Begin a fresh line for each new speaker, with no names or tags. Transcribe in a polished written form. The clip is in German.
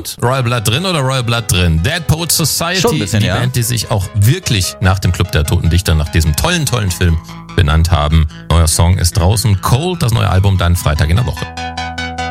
Und? Royal Blood drin oder Royal Blood drin? Dead Poets Society,
Schon ein bisschen,
die
ja.
Band, die sich auch wirklich nach dem Club der Toten Dichter, nach diesem tollen Film benannt haben. Neuer Song ist draußen. Cold, das neue Album dann Freitag in der Woche.